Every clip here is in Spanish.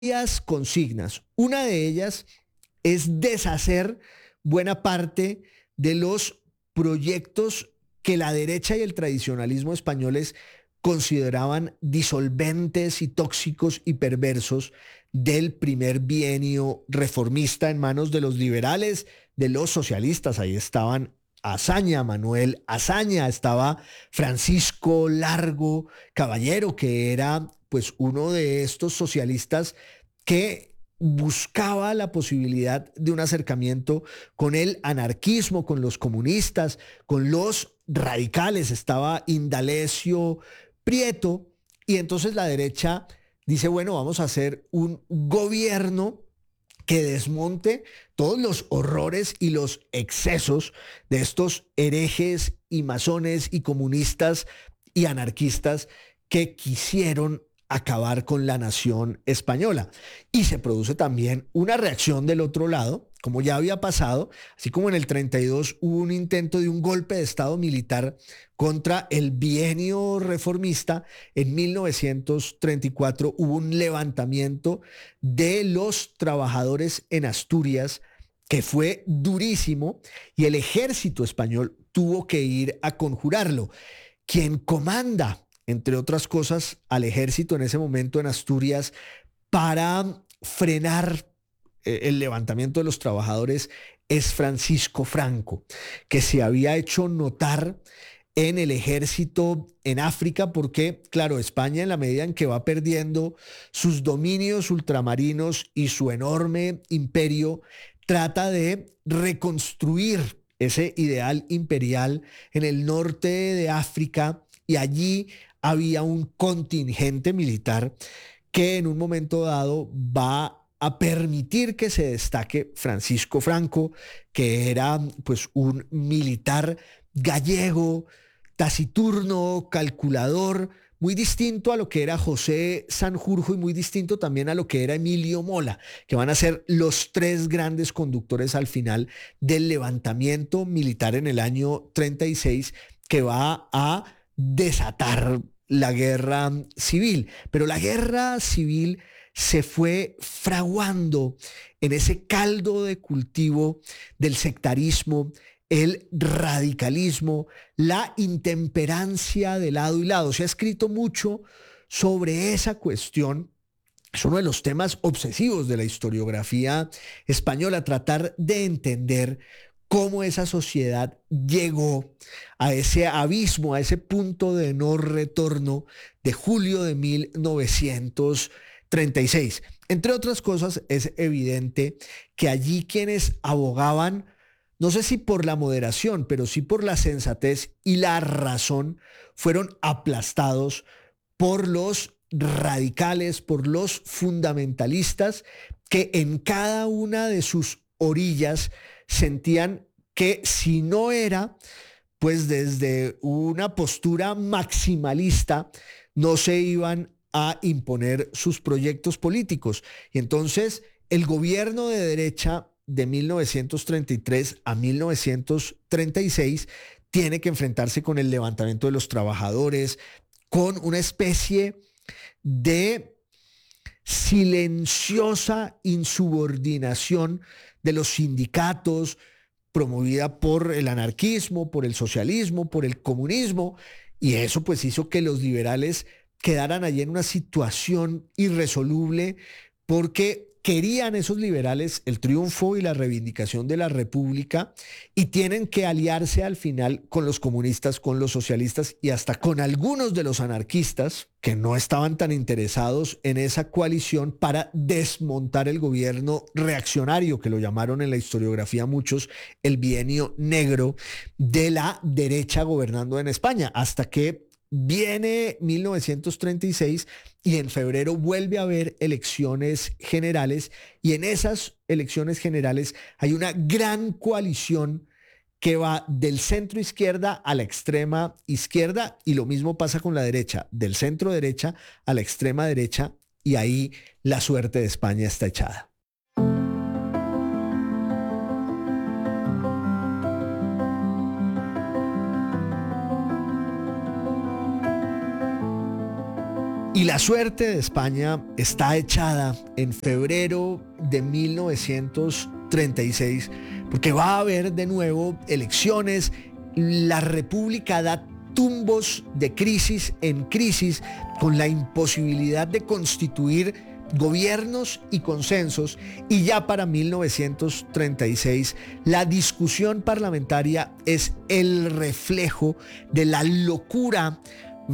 varias consignas. Una de ellas es deshacer buena parte de los proyectos que la derecha y el tradicionalismo españoles consideraban disolventes y tóxicos y perversos del primer bienio reformista en manos de los liberales, de los socialistas. Ahí estaban Azaña, Manuel Azaña, estaba Francisco Largo Caballero, que era pues uno de estos socialistas que buscaba la posibilidad de un acercamiento con el anarquismo, con los comunistas, con los radicales. Estaba Indalecio Prieto, y entonces la derecha dice, bueno, vamos a hacer un gobierno que desmonte todos los horrores y los excesos de estos herejes y masones y comunistas y anarquistas que quisieron acabar con la nación española. Y se produce también una reacción del otro lado, como ya había pasado, así como en el 32 hubo un intento de un golpe de Estado militar contra el bienio reformista. En 1934 hubo un levantamiento de los trabajadores en Asturias que fue durísimo, y el ejército español tuvo que ir a conjurarlo. Quien comanda, entre otras cosas, al ejército en ese momento en Asturias para frenar el levantamiento de los trabajadores, es Francisco Franco, que se había hecho notar en el ejército en África, porque, claro, España, en la medida en que va perdiendo sus dominios ultramarinos y su enorme imperio, trata de reconstruir ese ideal imperial en el norte de África, y allí había un contingente militar que en un momento dado va a permitir que se destaque Francisco Franco, que era pues un militar gallego, taciturno, calculador, muy distinto a lo que era José Sanjurjo y muy distinto también a lo que era Emilio Mola, que van a ser los tres grandes conductores al final del levantamiento militar en el año 36, que va a desatar la guerra civil. Pero la guerra civil se fue fraguando en ese caldo de cultivo del sectarismo, el radicalismo, la intemperancia de lado y lado. Se ha escrito mucho sobre esa cuestión. Es uno de los temas obsesivos de la historiografía española, tratar de entender cómo esa sociedad llegó a ese abismo, a ese punto de no retorno de julio de 1936. Entre otras cosas, es evidente que allí quienes abogaban, no sé si por la moderación, pero sí por la sensatez y la razón, fueron aplastados por los radicales, por los fundamentalistas, que en cada una de sus orillas sentían que si no era, pues desde una postura maximalista, no se iban a imponer sus proyectos políticos. Y entonces el gobierno de derecha de 1933 a 1936 tiene que enfrentarse con el levantamiento de los trabajadores, con una especie de silenciosa insubordinación de los sindicatos, promovida por el anarquismo, por el socialismo, por el comunismo, y eso pues hizo que los liberales quedaran allí en una situación irresoluble, porque querían esos liberales el triunfo y la reivindicación de la República, y tienen que aliarse al final con los comunistas, con los socialistas y hasta con algunos de los anarquistas que no estaban tan interesados en esa coalición, para desmontar el gobierno reaccionario, que lo llamaron en la historiografía muchos el bienio negro de la derecha gobernando en España, hasta que viene 1936 y en febrero vuelve a haber elecciones generales, y en esas elecciones generales hay una gran coalición que va del centro izquierda a la extrema izquierda, y lo mismo pasa con la derecha, del centro derecha a la extrema derecha, y ahí la suerte de España está echada. Y la suerte de España está echada en febrero de 1936, porque va a haber de nuevo elecciones. La República da tumbos de crisis en crisis, con la imposibilidad de constituir gobiernos y consensos, y ya para 1936 la discusión parlamentaria es el reflejo de la locura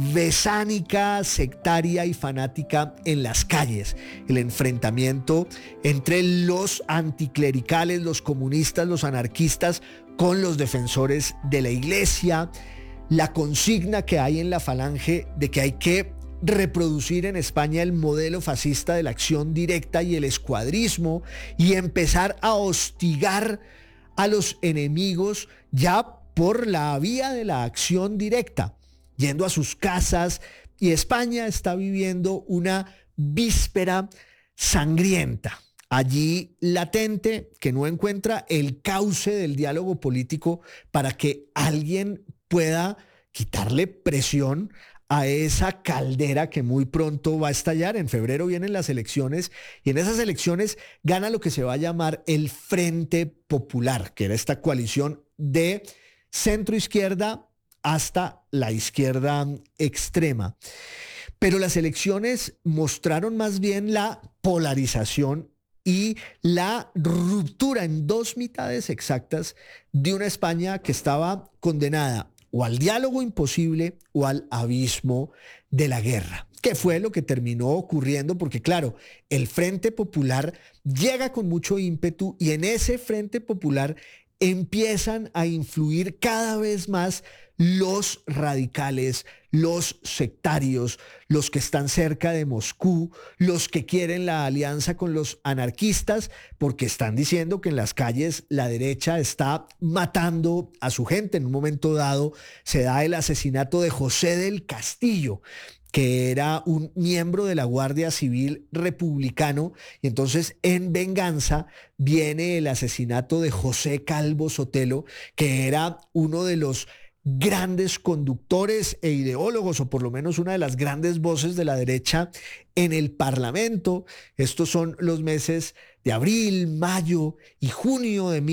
besánica, sectaria y fanática en las calles. El enfrentamiento entre los anticlericales, los comunistas, los anarquistas con los defensores de la iglesia, la consigna que hay en la Falange de que hay que reproducir en España el modelo fascista de la acción directa y el escuadrismo y empezar a hostigar a los enemigos ya por la vía de la acción directa, yendo a sus casas. Y España está viviendo una víspera sangrienta, allí latente, que no encuentra el cauce del diálogo político para que alguien pueda quitarle presión a esa caldera que muy pronto va a estallar. En febrero vienen las elecciones y en esas elecciones gana lo que se va a llamar el Frente Popular, que era esta coalición de centro izquierda hasta la izquierda extrema. Pero las elecciones mostraron más bien la polarización y la ruptura en dos mitades exactas de una España que estaba condenada o al diálogo imposible o al abismo de la guerra, que fue lo que terminó ocurriendo, porque claro, el Frente Popular llega con mucho ímpetu y en ese Frente Popular empiezan a influir cada vez más los radicales, los sectarios, los que están cerca de Moscú, los que quieren la alianza con los anarquistas, porque están diciendo que en las calles la derecha está matando a su gente. En un momento dado se da el asesinato de José del Castillo, que era un miembro de la Guardia Civil republicano, y entonces en venganza viene el asesinato de José Calvo Sotelo, que era uno de los grandes conductores e ideólogos, o por lo menos una de las grandes voces de la derecha en el Parlamento. Estos son los meses de abril, mayo y junio de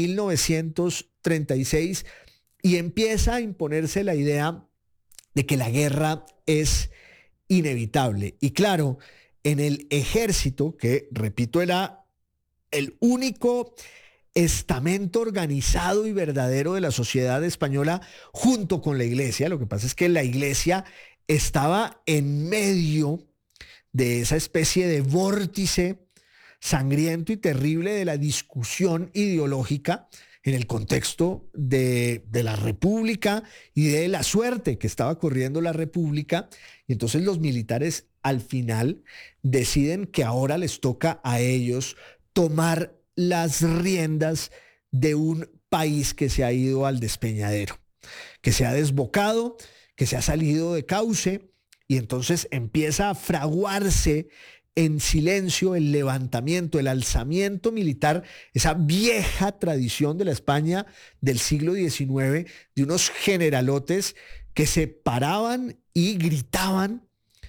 1936, y empieza a imponerse la idea de que la guerra es inevitable. Y claro, en el ejército, que repito era el único estamento organizado y verdadero de la sociedad española junto con la iglesia. Lo que pasa es que la iglesia estaba en medio de esa especie de vórtice sangriento y terrible de la discusión ideológica en el contexto de la República y de la suerte que estaba corriendo la República. Y entonces los militares al final deciden que ahora les toca a ellos tomar las riendas de un país que se ha ido al despeñadero, que se ha desbocado, que se ha salido de cauce, y entonces empieza a fraguarse en silencio el levantamiento, el alzamiento militar, esa vieja tradición de la España del siglo XIX, de unos generalotes que se paraban y gritaban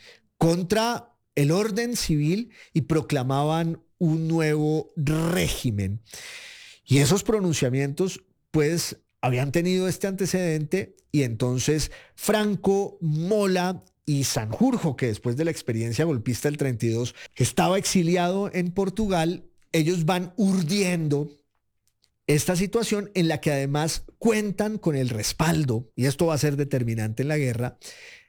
contra el orden civil y proclamaban un nuevo régimen. Y esos pronunciamientos pues habían tenido este antecedente, y entonces Franco, Mola y Sanjurjo, que después de la experiencia golpista del 32 estaba exiliado en Portugal, ellos van urdiendo esta situación en la que además cuentan con el respaldo, y esto va a ser determinante en la guerra,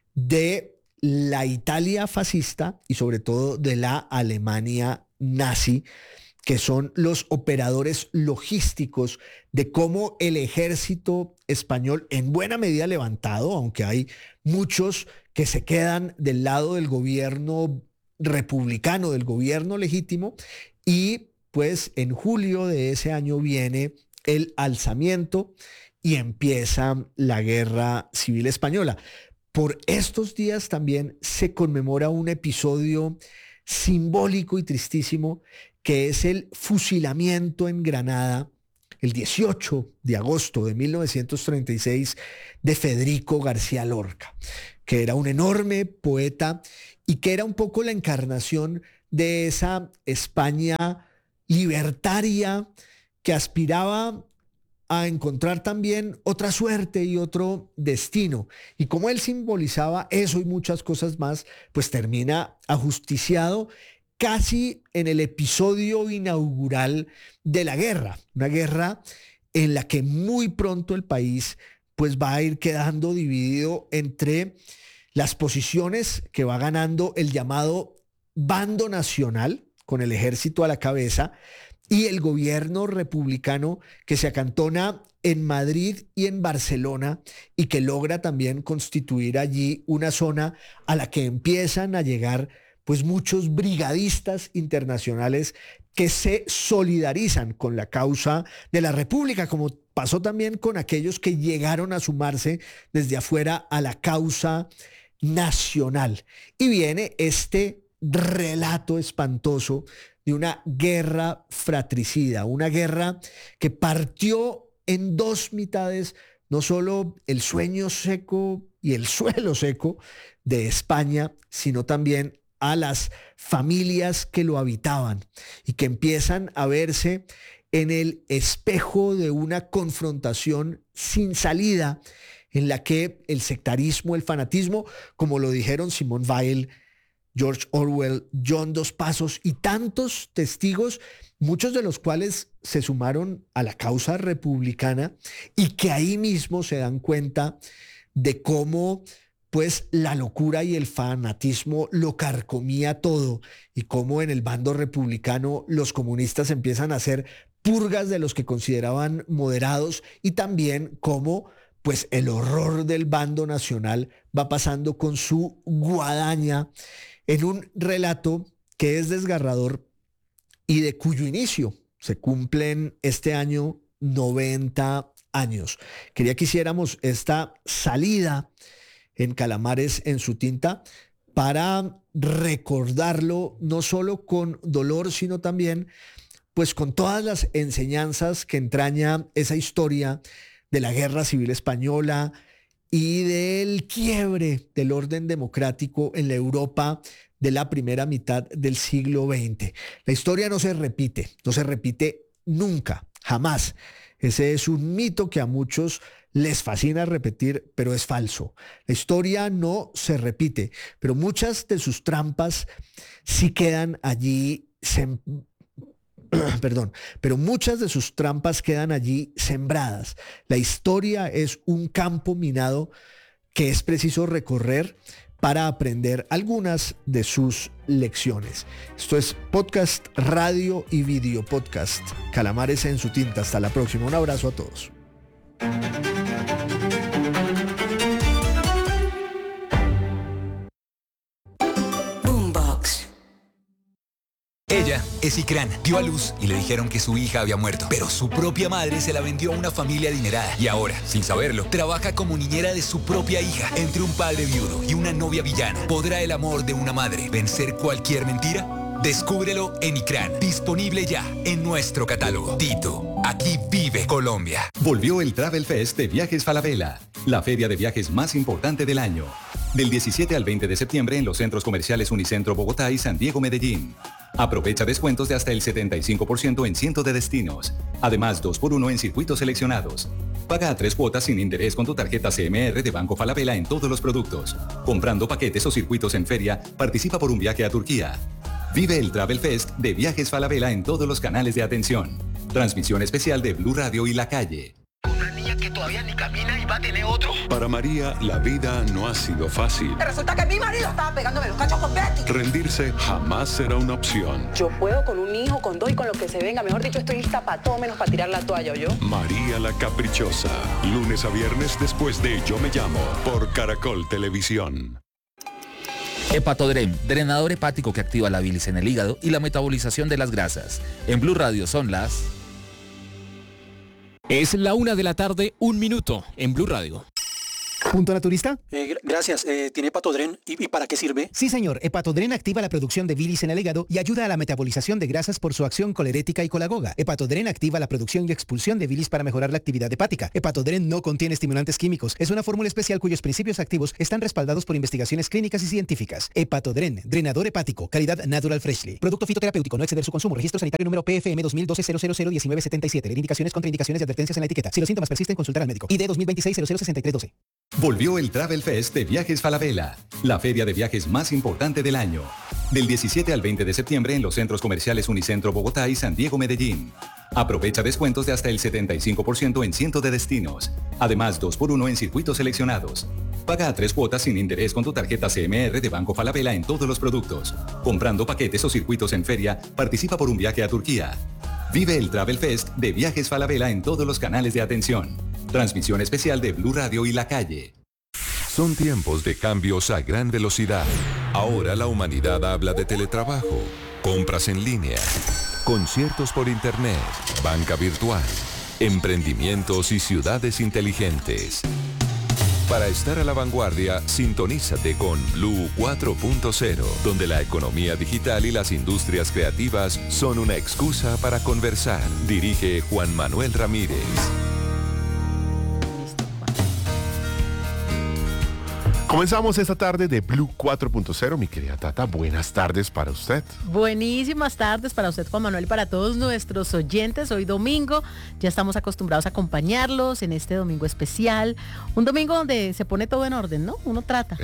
de la Italia fascista y sobre todo de la Alemania nazi, que son los operadores logísticos de cómo el ejército español, en buena medida levantado, aunque hay muchos que se quedan del lado del gobierno republicano, del gobierno legítimo, y pues en julio de ese año viene el alzamiento y empieza la Guerra Civil Española. Por estos días también se conmemora un episodio simbólico y tristísimo, que es el fusilamiento en Granada el 18 de agosto de 1936, de Federico García Lorca, que era un enorme poeta y que era un poco la encarnación de esa España libertaria que aspiraba a encontrar también otra suerte y otro destino. Y como él simbolizaba eso y muchas cosas más, pues termina ajusticiado casi en el episodio inaugural de la guerra, una guerra en la que muy pronto el país pues va a ir quedando dividido entre las posiciones que va ganando el llamado bando nacional, con el ejército a la cabeza, y el gobierno republicano que se acantona en Madrid y en Barcelona y que logra también constituir allí una zona a la que empiezan a llegar pues muchos brigadistas internacionales que se solidarizan con la causa de la República, como pasó también con aquellos que llegaron a sumarse desde afuera a la causa nacional. Y viene este relato espantoso de una guerra fratricida, una guerra que partió en dos mitades, no solo el sueño seco y el suelo seco de España, sino también a las familias que lo habitaban y que empiezan a verse en el espejo de una confrontación sin salida en la que el sectarismo, el fanatismo, como lo dijeron Simone Weil, George Orwell, John Dos Passos y tantos testigos, muchos de los cuales se sumaron a la causa republicana y que ahí mismo se dan cuenta de cómo pues la locura y el fanatismo lo carcomía todo y cómo en el bando republicano los comunistas empiezan a hacer purgas de los que consideraban moderados y también cómo pues el horror del bando nacional va pasando con su guadaña en un relato que es desgarrador y de cuyo inicio se cumplen este año 90 años. Quería que hiciéramos esta salida en Calamares en su tinta para recordarlo no solo con dolor, sino también pues con todas las enseñanzas que entraña esa historia de la Guerra Civil Española y del quiebre del orden democrático en la Europa de la primera mitad del siglo XX. La historia no se repite nunca, jamás. Ese es un mito que a muchos les fascina repetir, pero es falso. La historia no se repite, pero muchas de sus trampas sí quedan allí pero muchas de sus trampas quedan allí sembradas. La historia es un campo minado que es preciso recorrer para aprender algunas de sus lecciones. Esto es podcast, radio y video podcast. Calamares en su tinta. Hasta la próxima. Un abrazo a todos. Ella es Ikran, dio a luz y le dijeron que su hija había muerto, pero su propia madre se la vendió a una familia adinerada y ahora, sin saberlo, trabaja como niñera de su propia hija. Entre un padre viudo y una novia villana, ¿podrá el amor de una madre vencer cualquier mentira? Descúbrelo en Ikran, disponible ya en nuestro catálogo. Tito, aquí vive Colombia. Volvió el Travel Fest de Viajes Falabella, la feria de viajes más importante del año. Del 17 al 20 de septiembre en los centros comerciales Unicentro Bogotá y San Diego Medellín. Aprovecha descuentos de hasta el 75% en cientos de destinos. Además, 2x1 en circuitos seleccionados. Paga a 3 cuotas sin interés con tu tarjeta CMR de Banco Falabella en todos los productos. Comprando paquetes o circuitos en feria, participa por un viaje a Turquía. Vive el Travel Fest de Viajes Falabella en todos los canales de atención. Transmisión especial de Blue Radio y La Calle. Una niña que todavía ni camina y va a tener otro. Para María, la vida no ha sido fácil. Resulta que mi marido estaba pegándome los cachos con Betty. Rendirse jamás será una opción. Yo puedo con un hijo, con dos y con lo que se venga. Mejor dicho, estoy lista para todo menos para tirar la toalla, ¿oyó? María la Caprichosa. Lunes a viernes después de Yo Me Llamo. Por Caracol Televisión. Hepatodrem, drenador hepático que activa la bilis en el hígado y la metabolización de las grasas. En Blue Radio son las... Es la 1:01 p.m, en Blue Radio. ¿Punto naturista? Gracias. ¿Tiene Hepatodren? ¿Y para qué sirve? Sí, señor. Hepatodren activa la producción de bilis en el hígado y ayuda a la metabolización de grasas por su acción colerética y colagoga. Hepatodren activa la producción y expulsión de bilis para mejorar la actividad hepática. Hepatodren no contiene estimulantes químicos. Es una fórmula especial cuyos principios activos están respaldados por investigaciones clínicas y científicas. Hepatodren, drenador hepático, calidad Natural Freshly. Producto fitoterapéutico, no exceder su consumo. Registro sanitario número PFM 2012-00001977. Leer indicaciones, contraindicaciones y advertencias en la etiqueta. Si los síntomas persisten, consultar al médico. ID 2026-006312. Volvió el Travel Fest de Viajes Falabella, la feria de viajes más importante del año. Del 17 al 20 de septiembre en los centros comerciales Unicentro Bogotá y San Diego Medellín. Aprovecha descuentos de hasta el 75% en cientos de destinos. Además, 2x1 en circuitos seleccionados. Paga a 3 cuotas sin interés con tu tarjeta CMR de Banco Falabella en todos los productos. Comprando paquetes o circuitos en feria, participa por un viaje a Turquía. Vive el Travel Fest de Viajes Falabella en todos los canales de atención. Transmisión especial de Blue Radio y La Calle. Son tiempos de cambios a gran velocidad. Ahora la humanidad habla de teletrabajo, compras en línea, conciertos por internet, banca virtual, emprendimientos y ciudades inteligentes. Para estar a la vanguardia, sintonízate con Blue 4.0, donde la economía digital y las industrias creativas son una excusa para conversar. Dirige Juan Manuel Ramírez. Comenzamos esta tarde de Blue 4.0. Mi querida Tata, buenas tardes para usted. Buenísimas tardes para usted, Juan Manuel, y para todos nuestros oyentes. Hoy domingo, ya estamos acostumbrados a acompañarlos en este domingo especial. Un domingo donde se pone todo en orden, ¿no? Uno trata.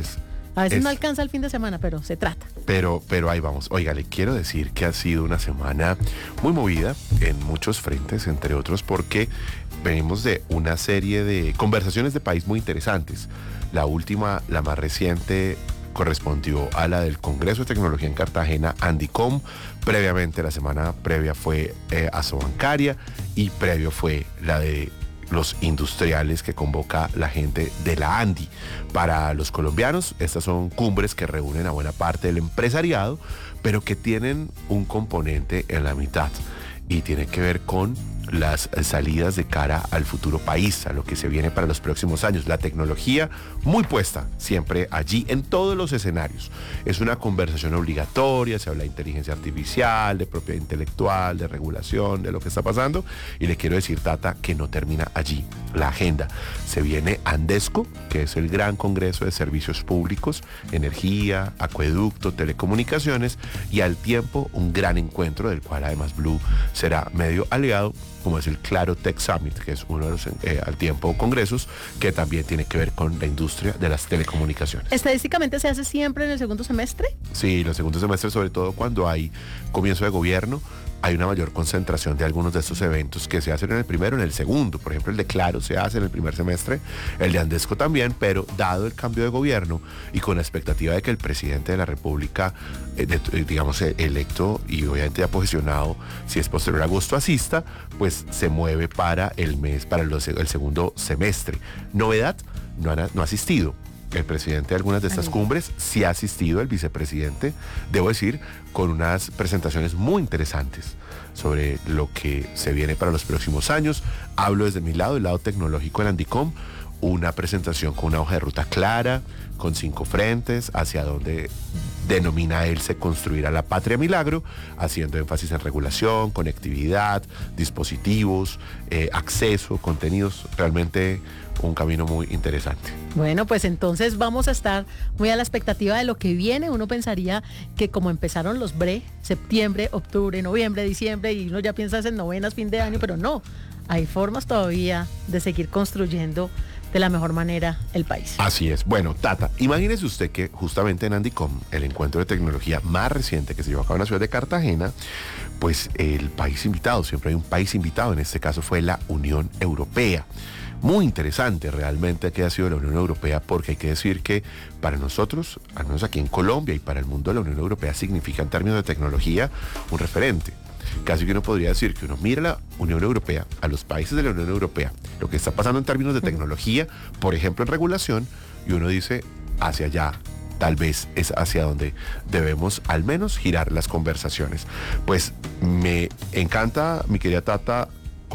A veces no alcanza el fin de semana, pero se trata. Pero ahí vamos. Oiga, le quiero decir que ha sido una semana muy movida en muchos frentes, entre otros porque venimos de una serie de conversaciones de país muy interesantes. La última, la más reciente, correspondió a la del Congreso de Tecnología en Cartagena, Andicom. Previamente, la semana previa fue Asobancaria y previo fue la de los industriales que convoca la gente de la ANDI. Para los colombianos, estas son cumbres que reúnen a buena parte del empresariado, pero que tienen un componente en la mitad y tiene que ver con las salidas de cara al futuro país, a lo que se viene para los próximos años. La tecnología muy puesta siempre allí en todos los escenarios. Es una conversación obligatoria, se habla de inteligencia artificial, de propiedad intelectual, de regulación, de lo que está pasando. Y le quiero decir, Tata, que no termina allí la agenda. Se viene Andesco, que es el gran congreso de servicios públicos, energía, acueducto, telecomunicaciones, y al tiempo un gran encuentro del cual además Blue será medio aliado, como es el Claro Tech Summit, que es uno de los al tiempo congresos que también tiene que ver con la industria de las telecomunicaciones. ¿Estadísticamente se hace siempre en el segundo semestre? Sí, los segundos semestres, sobre todo cuando hay comienzo de gobierno, hay una mayor concentración de algunos de estos eventos que se hacen en el primero, en el segundo. Por ejemplo, el de Claro se hace en el primer semestre, el de Andesco también, pero dado el cambio de gobierno y con la expectativa de que el presidente de la República, digamos, electo y obviamente ya posicionado, si es posterior a agosto, asista, pues se mueve para el mes, para el segundo semestre. Novedad, no ha asistido el presidente de algunas de estas cumbres, sí ha asistido el vicepresidente, debo decir, con unas presentaciones muy interesantes sobre lo que se viene para los próximos años. Hablo desde mi lado, el lado tecnológico en Andicom, una presentación con una hoja de ruta clara, con 5 frentes, hacia donde denomina él se construirá la patria milagro, haciendo énfasis en regulación, conectividad, dispositivos, acceso, contenidos, realmente un camino muy interesante. Bueno, pues entonces vamos a estar muy a la expectativa de lo que viene. Uno pensaría que como empezaron los BRE, septiembre, octubre, noviembre, diciembre, y uno ya piensa en novenas, fin de año, pero no, hay formas todavía de seguir construyendo de la mejor manera el país. Así es. Bueno, Tata, imagínese usted que justamente en Andicom, el encuentro de tecnología más reciente que se llevó a cabo en la ciudad de Cartagena, pues el país invitado, siempre hay un país invitado, en este caso fue la Unión Europea. Muy interesante realmente que ha sido la Unión Europea, porque hay que decir que para nosotros, al menos aquí en Colombia y para el mundo, la Unión Europea significa en términos de tecnología un referente. Casi que uno podría decir que uno mira a la Unión Europea, a los países de la Unión Europea, lo que está pasando en términos de tecnología, por ejemplo en regulación, y uno dice hacia allá. Tal vez es hacia donde debemos al menos girar las conversaciones. Pues me encanta, mi querida Tata,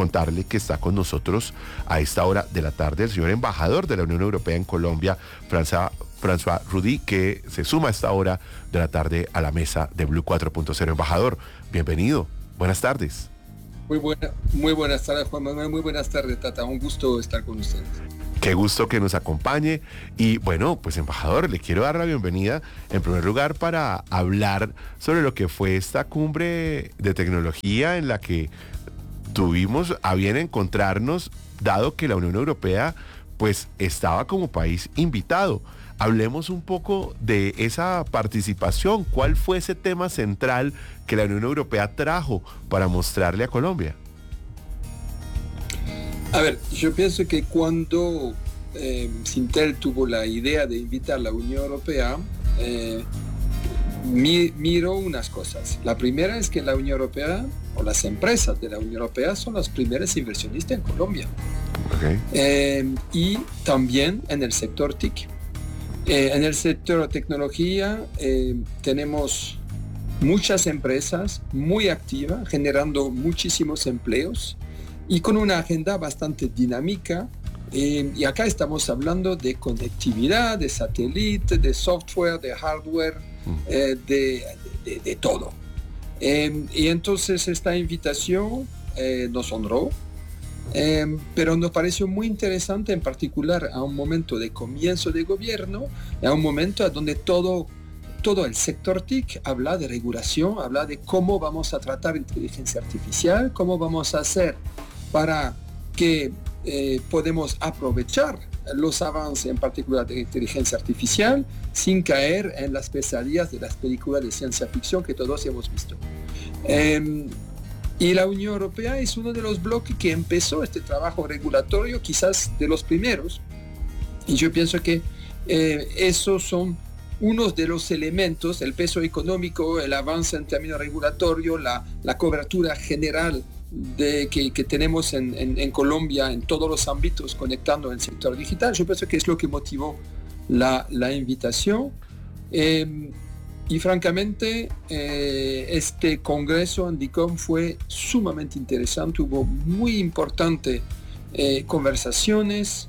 contarle que está con nosotros a esta hora de la tarde el señor embajador de la Unión Europea en Colombia, François Rudy, que se suma a esta hora de la tarde a la mesa de Blue 4.0. Embajador, bienvenido. Buenas tardes. Muy buenas tardes, Juan Manuel. Muy buenas tardes, Tata. Un gusto estar con ustedes. Qué gusto que nos acompañe. Y bueno, pues embajador, le quiero dar la bienvenida en primer lugar para hablar sobre lo que fue esta cumbre de tecnología en la que tuvimos a bien encontrarnos, dado que la Unión Europea pues estaba como país invitado. Hablemos un poco de esa participación. ¿Cuál fue ese tema central que la Unión Europea trajo para mostrarle a Colombia? A ver, yo pienso que cuando Sintel tuvo la idea de invitar a la Unión Europea, miró unas cosas. La primera es que la Unión Europea, o las empresas de la Unión Europea, son las primeras inversionistas en Colombia. Okay. Y también en el sector TIC. En el sector de tecnología tenemos muchas empresas muy activas, generando muchísimos empleos y con una agenda bastante dinámica. Y acá estamos hablando de conectividad, de satélite, de software, de hardware, de todo. Y entonces esta invitación nos honró, pero nos pareció muy interesante, en particular a un momento de comienzo de gobierno, a un momento donde todo el sector TIC habla de regulación, habla de cómo vamos a tratar inteligencia artificial, cómo vamos a hacer para que podemos aprovechar los avances, en particular de inteligencia artificial, sin caer en las pesadillas de las películas de ciencia ficción que todos hemos visto. Y la Unión Europea es uno de los bloques que empezó este trabajo regulatorio, quizás de los primeros. Y yo pienso que esos son unos de los elementos, el peso económico, el avance en términos regulatorios, la cobertura general que tenemos en Colombia en todos los ámbitos conectando el sector digital. Yo pienso que es lo que motivó la invitación. Y francamente, este congreso en DICOM fue sumamente interesante, hubo muy importantes conversaciones,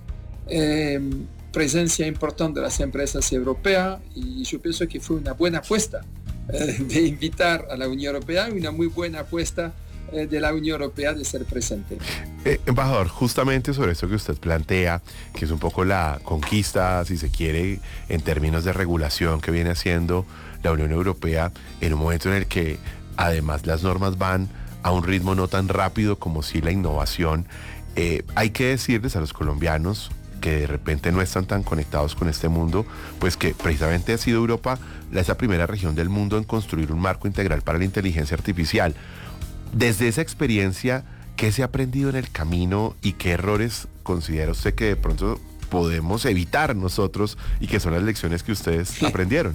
presencia importante de las empresas europeas, y yo pienso que fue una buena apuesta de invitar a la Unión Europea y una muy buena apuesta de la Unión Europea de ser presente. Embajador, justamente sobre esto que usted plantea, que es un poco la conquista, si se quiere, en términos de regulación que viene haciendo la Unión Europea, en un momento en el que además las normas van a un ritmo no tan rápido como si la innovación, hay que decirles a los colombianos que de repente no están tan conectados con este mundo, pues que precisamente ha sido Europa esa primera región del mundo en construir un marco integral para la inteligencia artificial. Desde esa experiencia, ¿qué se ha aprendido en el camino y qué errores considera usted que de pronto podemos evitar nosotros y que son las lecciones que ustedes aprendieron?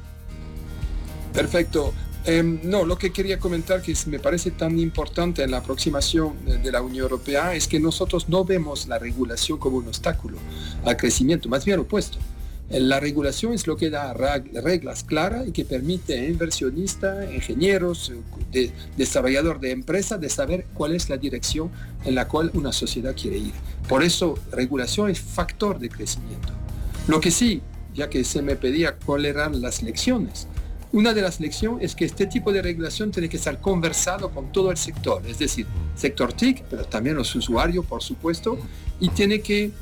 Perfecto. No, lo que quería comentar que me parece tan importante en la aproximación de la Unión Europea es que nosotros no vemos la regulación como un obstáculo al crecimiento, más bien lo opuesto. La regulación es lo que da reglas claras y que permite a inversionistas, ingenieros, desarrolladores de empresas de saber cuál es la dirección en la cual una sociedad quiere ir. Por eso, regulación es factor de crecimiento. Lo que sí, ya que se me pedía cuáles eran las lecciones, una de las lecciones es que este tipo de regulación tiene que estar conversado con todo el sector, es decir, sector TIC, pero también los usuarios, por supuesto, y tiene que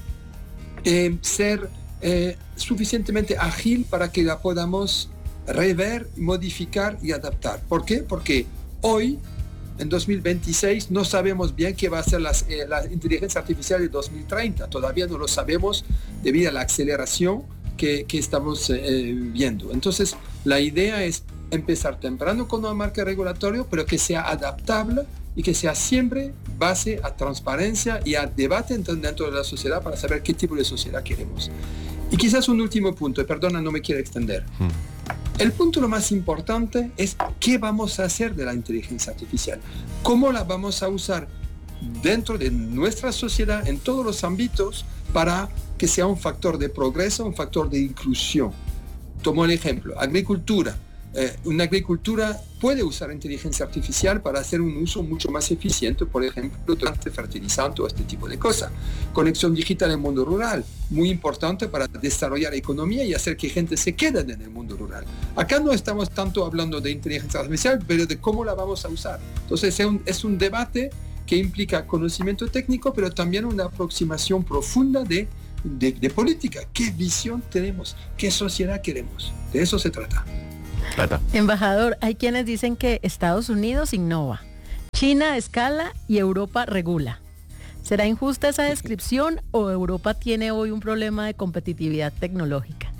ser suficientemente ágil para que la podamos rever, modificar y adaptar. ¿Por qué? Porque hoy, en 2026, no sabemos bien qué va a ser la inteligencia artificial de 2030. Todavía no lo sabemos debido a la aceleración que estamos viendo. Entonces, la idea es empezar temprano con una marca regulatoria, pero que sea adaptable y que sea siempre base a transparencia y a debate dentro de la sociedad para saber qué tipo de sociedad queremos. Y quizás un último punto, perdona, no me quiero extender. El punto lo más importante es qué vamos a hacer de la inteligencia artificial, cómo la vamos a usar dentro de nuestra sociedad en todos los ámbitos para que sea un factor de progreso, un factor de inclusión. Tomo el ejemplo, agricultura. una agricultura puede usar inteligencia artificial para hacer un uso mucho más eficiente, por ejemplo, durante fertilizante o este tipo de cosas. Conexión digital en el mundo rural, muy importante para desarrollar economía y hacer que gente se quede en el mundo rural. Acá no estamos tanto hablando de inteligencia artificial, pero de cómo la vamos a usar. Entonces es un debate que implica conocimiento técnico, pero también una aproximación profunda de política. ¿Qué visión tenemos? ¿Qué sociedad queremos? De eso se trata. Embajador, hay quienes dicen que Estados Unidos innova, China escala y Europa regula. ¿Será injusta esa descripción o Europa tiene hoy un problema de competitividad tecnológica?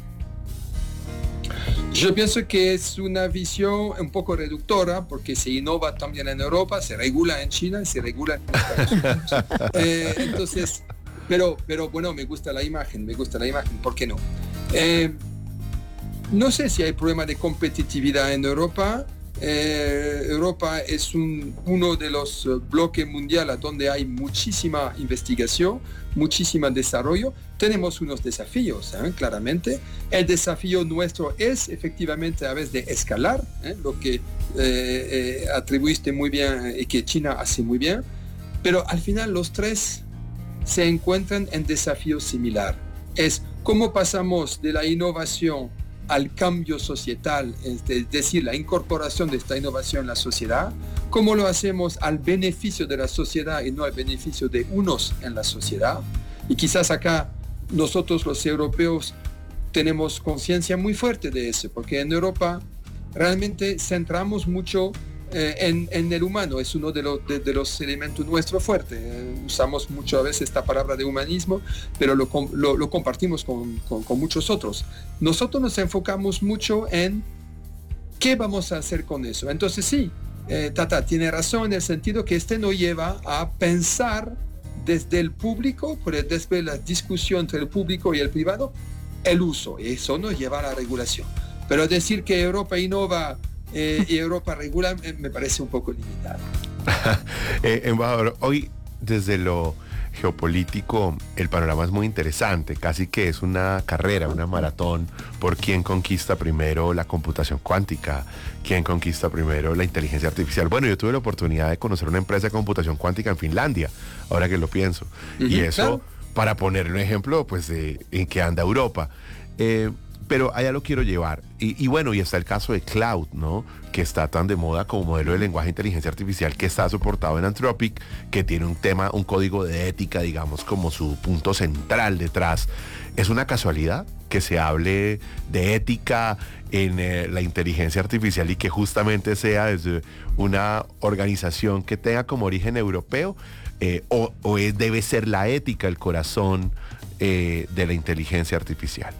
Yo pienso que es una visión un poco reductora, porque se innova también en Europa, se regula en China y se regula en Estados Unidos. Entonces, pero bueno, me gusta la imagen, ¿por qué no? No sé si hay problema de competitividad en Europa. Europa es uno de los bloques mundiales donde hay muchísima investigación, muchísimo desarrollo. Tenemos unos desafíos, claramente. El desafío nuestro es efectivamente a veces de escalar, lo que atribuiste muy bien y que China hace muy bien. Pero al final los tres se encuentran en desafíos similares. Es cómo pasamos de la innovación al cambio societal, es decir, la incorporación de esta innovación en la sociedad, cómo lo hacemos al beneficio de la sociedad y no al beneficio de unos en la sociedad. Y quizás acá nosotros los europeos tenemos conciencia muy fuerte de eso, porque en Europa realmente centramos mucho en el humano, es uno de los elementos nuestros fuertes. Usamos mucho a veces esta palabra de humanismo, pero lo compartimos con muchos otros. Nosotros nos enfocamos mucho en qué vamos a hacer con eso. Entonces sí, Tata tiene razón en el sentido que nos lleva a pensar desde el público, desde la discusión entre el público y el privado, el uso. Y eso nos lleva a la regulación. Pero decir que Europa innova y Europa regula me parece un poco limitado. Embajador, hoy desde lo geopolítico el panorama es muy interesante, casi que es una carrera, una maratón por quién conquista primero la computación cuántica, quién conquista primero la inteligencia artificial. Bueno, yo tuve la oportunidad de conocer una empresa de computación cuántica en Finlandia, ahora que lo pienso, y eso, claro, para poner un ejemplo pues de en qué anda Europa. Pero allá lo quiero llevar. Y bueno, y está el caso de Cloud, ¿no? Que está tan de moda como modelo de lenguaje de inteligencia artificial, que está soportado en Anthropic, que tiene un código de ética, digamos, como su punto central detrás. ¿Es una casualidad que se hable de ética en la inteligencia artificial y que justamente sea desde una organización que tenga como origen europeo? ¿O debe ser la ética el corazón de la inteligencia artificial?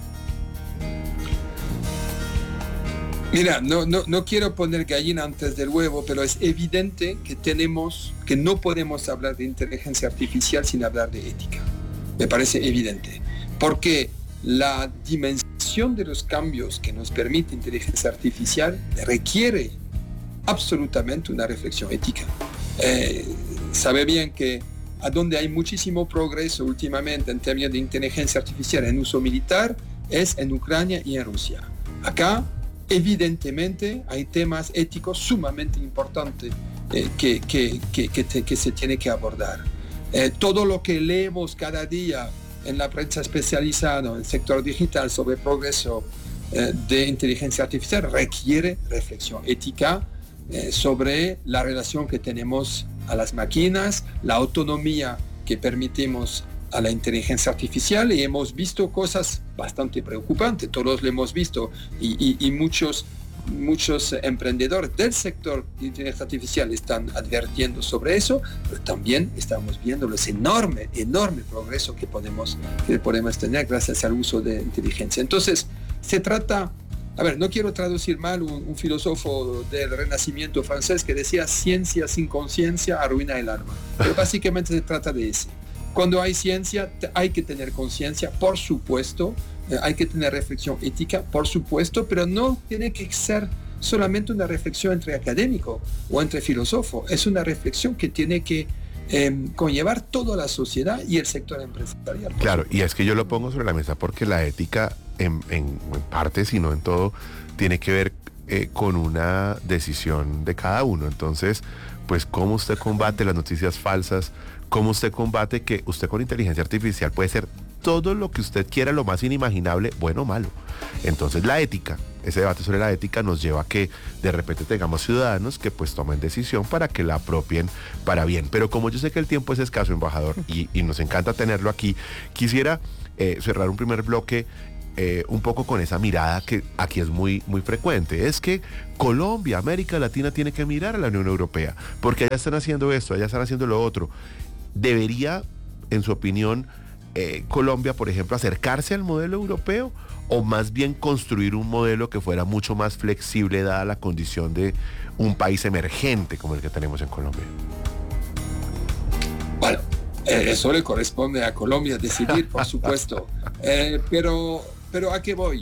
Mira, no quiero poner gallina antes del huevo, pero es evidente que no podemos hablar de inteligencia artificial sin hablar de ética. Me parece evidente. Porque la dimensión de los cambios que nos permite inteligencia artificial requiere absolutamente una reflexión ética. Sabe bien que a donde hay muchísimo progreso últimamente en términos de inteligencia artificial en uso militar es en Ucrania y en Rusia. Acá evidentemente hay temas éticos sumamente importantes que se tiene que abordar. Todo lo que leemos cada día en la prensa especializada, en el sector digital sobre progreso de inteligencia artificial requiere reflexión ética sobre la relación que tenemos a las máquinas, la autonomía que permitimos a la inteligencia artificial, y hemos visto cosas bastante preocupantes, todos lo hemos visto, y muchos emprendedores del sector de inteligencia artificial están advirtiendo sobre eso, pero también estamos viendo ese enorme progreso que podemos tener gracias al uso de inteligencia. Entonces, se trata, no quiero traducir mal un filósofo del Renacimiento francés que decía: ciencia sin conciencia arruina el alma, pero básicamente se trata de eso. Cuando hay ciencia hay que tener conciencia, por supuesto, hay que tener reflexión ética, por supuesto, pero no tiene que ser solamente una reflexión entre académico o entre filósofo, es una reflexión que tiene que conllevar toda la sociedad y el sector empresarial. Claro, y es que yo lo pongo sobre la mesa porque la ética en parte, si no en todo, tiene que ver con una decisión de cada uno. Entonces, pues cómo usted combate las noticias falsas, cómo usted combate que usted con inteligencia artificial puede ser todo lo que usted quiera, lo más inimaginable, bueno o malo. Entonces la ética, ese debate sobre la ética nos lleva a que de repente tengamos ciudadanos que pues tomen decisión para que la apropien para bien. Pero como yo sé que el tiempo es escaso, embajador, y nos encanta tenerlo aquí, quisiera cerrar un primer bloque un poco con esa mirada que aquí es muy, muy frecuente. Es que Colombia, América Latina, tiene que mirar a la Unión Europea, porque allá están haciendo esto, allá están haciendo lo otro. ¿Debería, en su opinión, Colombia, por ejemplo, acercarse al modelo europeo o más bien construir un modelo que fuera mucho más flexible dada la condición de un país emergente como el que tenemos en Colombia? Bueno, eso le corresponde a Colombia decidir, por supuesto. Pero ¿a qué voy?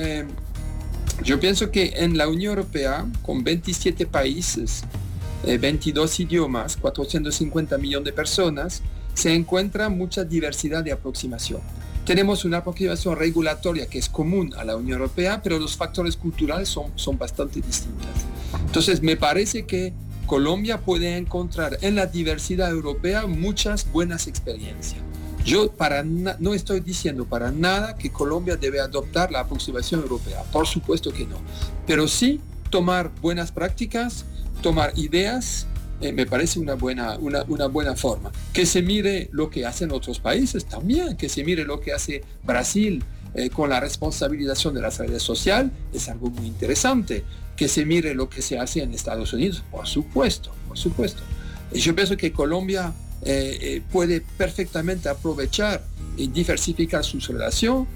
Yo pienso que en la Unión Europea, con 27 países, 22 idiomas, 450 millones de personas, se encuentra mucha diversidad de aproximación. Tenemos una aproximación regulatoria que es común a la Unión Europea, pero los factores culturales son bastante distintos. Entonces, me parece que Colombia puede encontrar en la diversidad europea muchas buenas experiencias. Yo no estoy diciendo para nada que Colombia debe adoptar la aproximación europea, por supuesto que no, pero sí tomar buenas prácticas, tomar ideas, me parece una buena forma. Que se mire lo que hacen otros países también, que se mire lo que hace Brasil con la responsabilización de las redes sociales, es algo muy interesante. Que se mire lo que se hace en Estados Unidos, por supuesto. Y yo pienso que Colombia puede perfectamente aprovechar y diversificar su relación,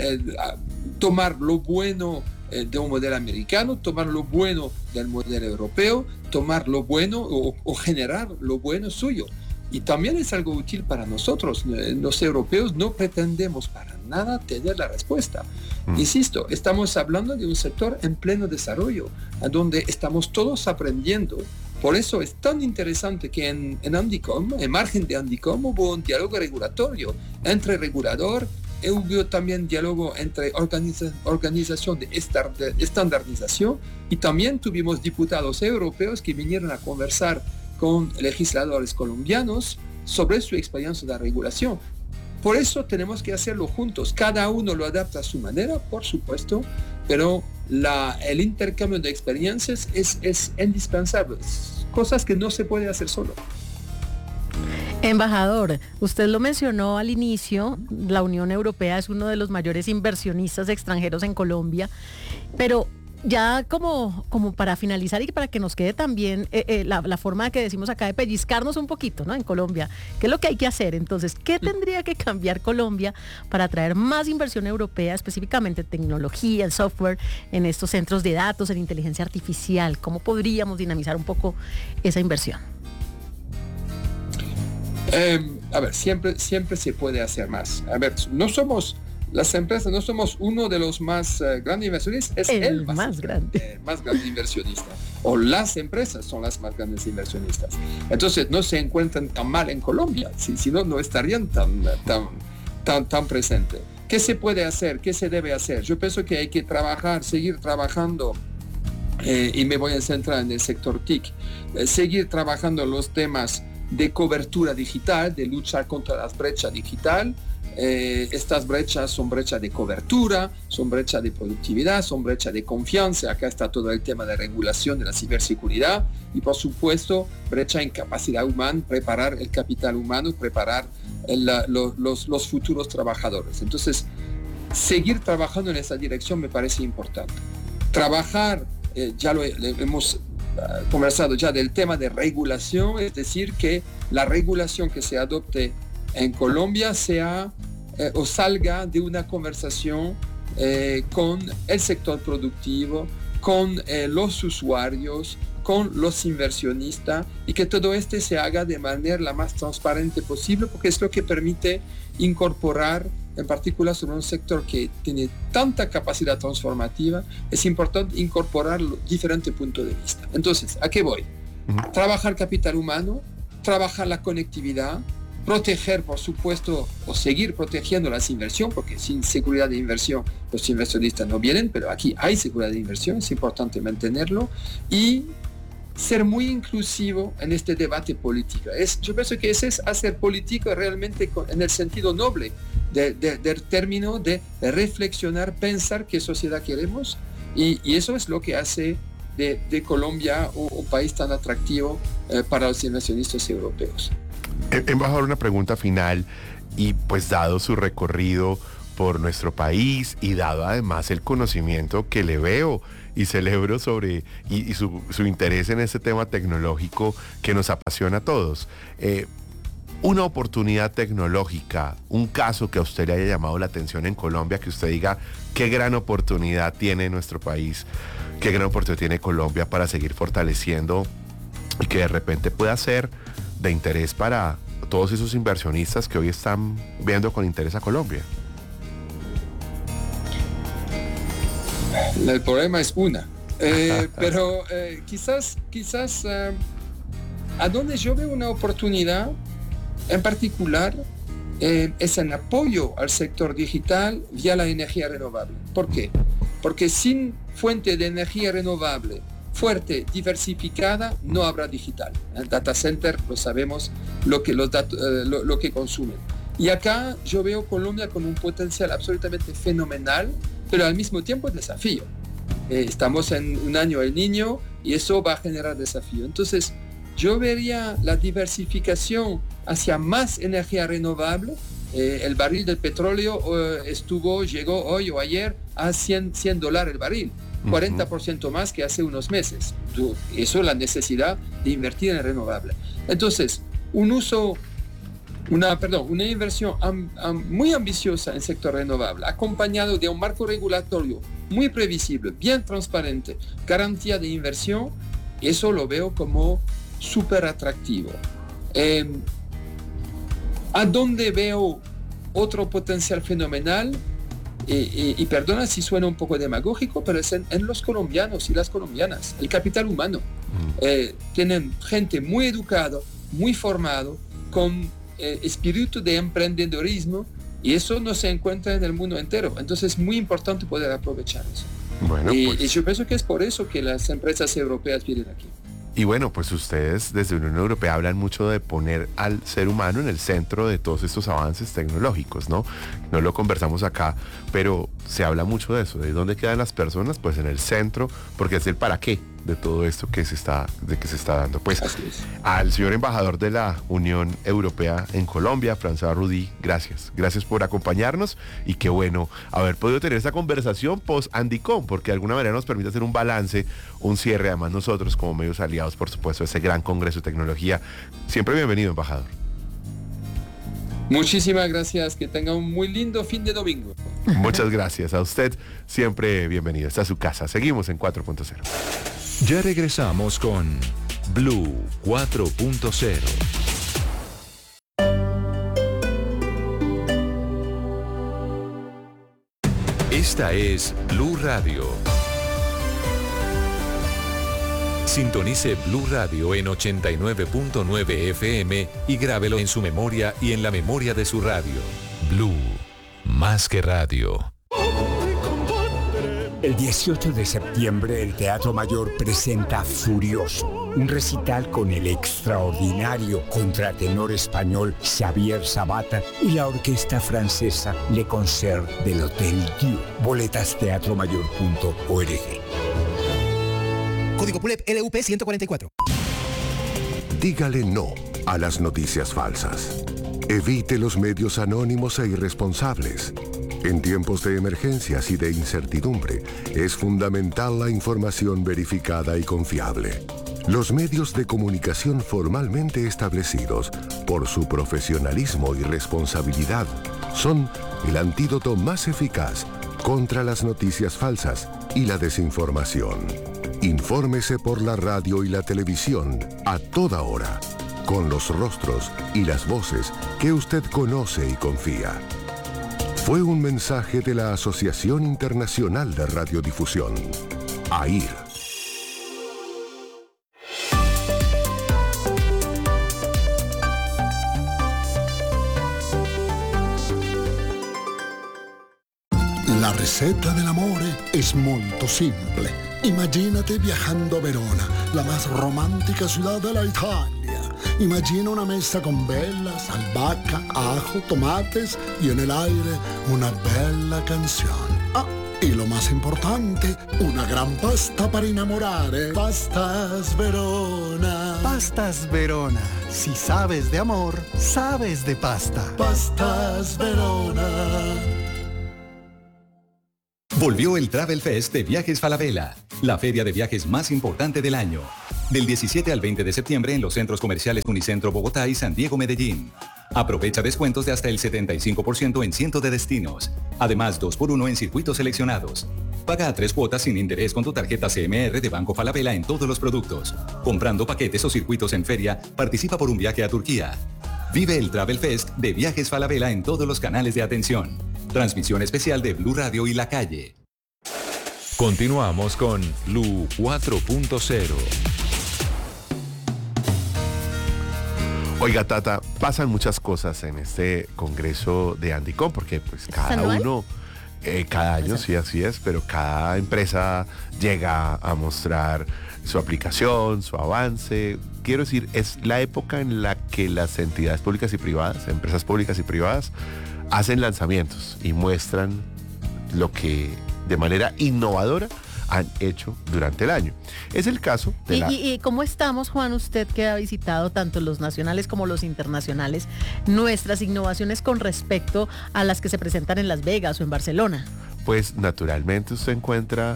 tomar lo bueno de un modelo americano, tomar lo bueno del modelo europeo, tomar lo bueno o generar lo bueno suyo. Y también es algo útil para nosotros. Los europeos no pretendemos para nada tener la respuesta. Insisto, estamos hablando de un sector en pleno desarrollo, a donde estamos todos aprendiendo. Por eso es tan interesante que en Andicom, en margen de Andicom, hubo un diálogo regulatorio entre regulador, hubo también diálogo entre organización de estandarización, y también tuvimos diputados europeos que vinieron a conversar con legisladores colombianos sobre su experiencia de regulación. Por eso tenemos que hacerlo juntos. Cada uno lo adapta a su manera, por supuesto, pero el intercambio de experiencias es indispensable. Cosas que no se puede hacer solo. Embajador, usted lo mencionó al inicio, la Unión Europea es uno de los mayores inversionistas extranjeros en Colombia, pero ya como para finalizar y para que nos quede también la forma que decimos acá de pellizcarnos un poquito, ¿no? En Colombia, ¿qué es lo que hay que hacer? Entonces, ¿qué tendría que cambiar Colombia para atraer más inversión europea, específicamente tecnología, el software, en estos centros de datos, en inteligencia artificial? ¿Cómo podríamos dinamizar un poco esa inversión? A ver, siempre se puede hacer más. A ver, las empresas no somos uno de los más grandes inversionistas, es el más grande inversionista. O las empresas son las más grandes inversionistas. Entonces no se encuentran tan mal en Colombia, si no estarían tan presentes. ¿Qué se puede hacer? ¿Qué se debe hacer? Yo pienso que hay que seguir trabajando, y me voy a centrar en el sector TIC, seguir trabajando los temas de cobertura digital, de luchar contra las brechas digital. Estas brechas son brechas de cobertura, son brechas de productividad, son brechas de confianza. Acá está todo el tema de regulación de la ciberseguridad y, por supuesto, brecha en capacidad humana, preparar el capital humano, preparar los futuros trabajadores. Entonces, seguir trabajando en esa dirección me parece importante. Trabajar, ya lo hemos conversado ya del tema de regulación, es decir, que la regulación que se adopte en Colombia sea o salga de una conversación con el sector productivo, con los usuarios, con los inversionistas, y que todo se haga de manera la más transparente posible, porque es lo que permite incorporar, en particular sobre un sector que tiene tanta capacidad transformativa, es importante incorporar los diferentes puntos de vista. Entonces, ¿a qué voy? Trabajar capital humano, trabajar la conectividad, proteger, por supuesto, o seguir protegiendo las inversiones, porque sin seguridad de inversión los inversionistas no vienen, pero aquí hay seguridad de inversión, es importante mantenerlo, y ser muy inclusivo en este debate político. Yo pienso que ese es hacer política realmente en el sentido noble del término de reflexionar, pensar qué sociedad queremos, y eso es lo que hace de Colombia un país tan atractivo para los inversionistas europeos. Embajador, una pregunta final, y pues dado su recorrido por nuestro país y dado además el conocimiento que le veo y celebro sobre y su interés en este tema tecnológico que nos apasiona a todos, una oportunidad tecnológica, un caso que a usted le haya llamado la atención en Colombia, que usted diga qué gran oportunidad tiene nuestro país, qué gran oportunidad tiene Colombia para seguir fortaleciendo y que de repente pueda ser de interés para todos esos inversionistas que hoy están viendo con interés a Colombia. El problema es una, pero quizás a donde yo veo una oportunidad en particular es en apoyo al sector digital vía la energía renovable. ¿Por qué? Porque sin fuente de energía renovable fuerte, diversificada, no habrá digital. El data center, lo sabemos, lo que consumen. Y acá yo veo Colombia con un potencial absolutamente fenomenal, pero al mismo tiempo desafío. Estamos en un año El Niño y eso va a generar desafío. Entonces, yo vería la diversificación hacia más energía renovable. El barril del petróleo llegó hoy o ayer a $100 el barril. 40% más que hace unos meses. Eso es la necesidad de invertir en el renovable. Entonces, una inversión muy ambiciosa en sector renovable, acompañado de un marco regulatorio muy previsible, bien transparente, garantía de inversión, eso lo veo como súper atractivo. ¿A dónde veo otro potencial fenomenal? Y perdona si suena un poco demagógico, pero es en los colombianos y las colombianas, el capital humano. Tienen gente muy educada, muy formado, con espíritu de emprendedorismo, y eso no se encuentra en el mundo entero. Entonces es muy importante poder aprovechar eso. Bueno, y yo pienso que es por eso que las empresas europeas vienen aquí. Y bueno, pues ustedes desde la Unión Europea hablan mucho de poner al ser humano en el centro de todos estos avances tecnológicos, ¿no? No lo conversamos acá, pero se habla mucho de eso, de dónde quedan las personas, pues en el centro, porque es el para qué de todo esto que se está dando. Pues al señor embajador de la Unión Europea en Colombia, François Rudy, gracias por acompañarnos, y qué bueno haber podido tener esta conversación post Andicom, porque de alguna manera nos permite hacer un balance, un cierre, además nosotros como medios aliados, por supuesto, a ese gran congreso de tecnología. Siempre bienvenido, embajador. Muchísimas gracias, que tenga un muy lindo fin de domingo. Muchas gracias a usted, siempre bienvenido, está a su casa. Seguimos en 4.0. Ya regresamos con Blue 4.0. Esta es Blue Radio. Sintonice Blue Radio en 89.9 FM y grábelo en su memoria y en la memoria de su radio. Blue, más que radio. El 18 de septiembre el Teatro Mayor presenta Furioso, un recital con el extraordinario contratenor español Xavier Sabata y la orquesta francesa Le Concert del Hotel Dieu. Boletas teatromayor.org. Código PULEP LUP 144. Dígale no a las noticias falsas. Evite los medios anónimos e irresponsables. En tiempos de emergencias y de incertidumbre, es fundamental la información verificada y confiable. Los medios de comunicación formalmente establecidos, por su profesionalismo y responsabilidad, son el antídoto más eficaz contra las noticias falsas y la desinformación. Infórmese por la radio y la televisión a toda hora, con los rostros y las voces que usted conoce y confía. Fue un mensaje de la Asociación Internacional de Radiodifusión, AIR. La ricetta dell'amore è molto simple. Imagínate viajando a Verona, la más romántica ciudad de la Italia. Imagina una mesa con velas, albahaca, ajo, tomates y en el aire una bella canción. Ah, y lo más importante, una gran pasta para enamorare. Pastas Verona. Pastas Verona. Si sabes de amor, sabes de pasta. Pastas Verona. Volvió el Travel Fest de Viajes Falabella, la feria de viajes más importante del año. Del 17 al 20 de septiembre en los centros comerciales Unicentro Bogotá y San Diego Medellín. Aprovecha descuentos de hasta el 75% en cientos de destinos. Además, 2x1 en circuitos seleccionados. Paga a 3 cuotas sin interés con tu tarjeta CMR de Banco Falabella en todos los productos. Comprando paquetes o circuitos en feria, participa por un viaje a Turquía. Vive el Travel Fest de Viajes Falabella en todos los canales de atención. Transmisión especial de Blue Radio y La Calle. Continuamos con Blue 4.0. Oiga, Tata, pasan muchas cosas en este congreso de Andicom, porque pues cada uno, cada año, sí, así es, pero cada empresa llega a mostrar su aplicación, su avance. Quiero decir, es la época en la que las entidades públicas y privadas, empresas públicas y privadas, hacen lanzamientos y muestran lo que de manera innovadora han hecho durante el año. Es el caso de ¿Y cómo estamos, Juan, usted que ha visitado tanto los nacionales como los internacionales, nuestras innovaciones con respecto a las que se presentan en Las Vegas o en Barcelona? Pues naturalmente usted encuentra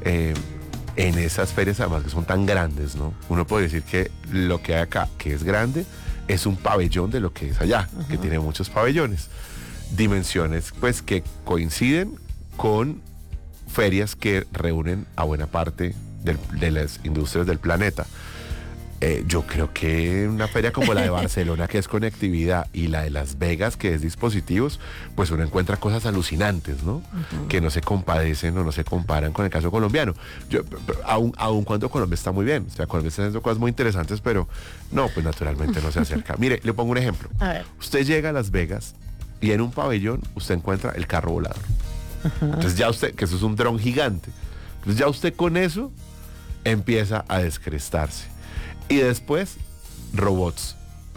en esas ferias, además que son tan grandes, ¿no? Uno puede decir que lo que hay acá, que es grande, es un pabellón de lo que es allá, que tiene muchos pabellones. Dimensiones pues que coinciden con ferias que reúnen a buena parte de las industrias del planeta. Yo creo que una feria como la de Barcelona, que es conectividad, y la de Las Vegas, que es dispositivos, pues uno encuentra cosas alucinantes, ¿no? Que no se compadecen o no se comparan con el caso colombiano. Aun cuando Colombia está muy bien, o sea, Colombia está haciendo cosas muy interesantes, pero no, pues naturalmente no se acerca. Mire, le pongo un ejemplo. A ver. Usted llega a Las Vegas y en un pabellón usted encuentra el carro volador. Entonces ya usted, que eso es un dron gigante, entonces ya usted con eso empieza a descrestarse. Y después, robots,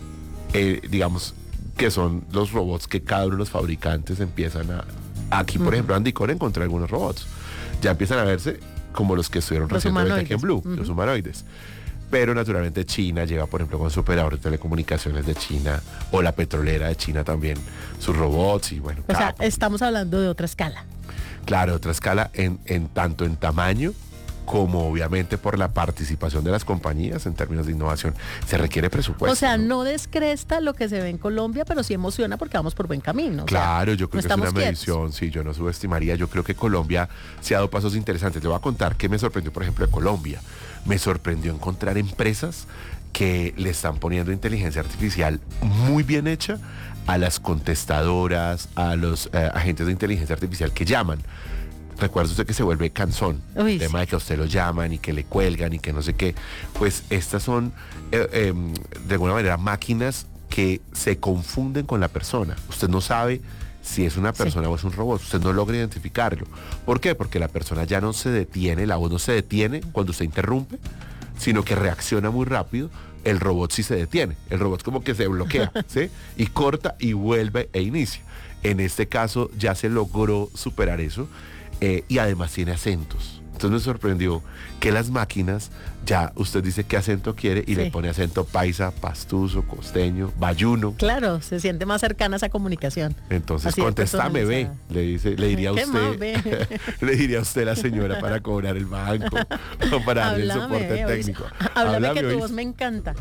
digamos que son los robots que cada uno de los fabricantes empiezan a... Aquí, por ejemplo, Andicom encontré algunos robots. Ya empiezan a verse como los que estuvieron recientemente aquí en Blue, los humanoides. Pero naturalmente China lleva, por ejemplo, con su operador de telecomunicaciones de China, o la petrolera de China también, sus robots y bueno. O sea, estamos hablando de otra escala. Claro, otra escala tanto en tamaño como obviamente por la participación de las compañías en términos de innovación. Se requiere presupuesto. O sea, no descresta lo que se ve en Colombia, pero sí emociona porque vamos por buen camino. Claro, o sea, yo creo que es una medición, sí, yo no subestimaría. Yo creo que Colombia se ha dado pasos interesantes. Te voy a contar qué me sorprendió, por ejemplo, de Colombia. Me sorprendió encontrar empresas que le están poniendo inteligencia artificial muy bien hecha a las contestadoras, a los agentes de inteligencia artificial que llaman. Recuerda usted que se vuelve cansón, el tema de que a usted lo llaman y que le cuelgan y que no sé qué. Pues estas son de alguna manera máquinas que se confunden con la persona. Usted no sabe si es una persona o es un robot, usted no logra identificarlo. ¿Por qué? Porque la persona ya no se detiene, la voz no se detiene cuando usted interrumpe, sino que reacciona muy rápido. El robot sí se detiene, el robot como que se bloquea, ¿sí? Y corta y vuelve e inicia. En este caso ya se logró superar eso. Y además tiene acentos. Entonces me sorprendió que las máquinas, ya usted dice qué acento quiere y le pone acento paisa, pastuso, costeño, bayuno. Claro, se siente más cercana a esa comunicación. Entonces contéstame, ve, le diría usted, le diría a usted la señora para cobrar el banco o para darle el soporte técnico. Háblame que tu voz me encanta.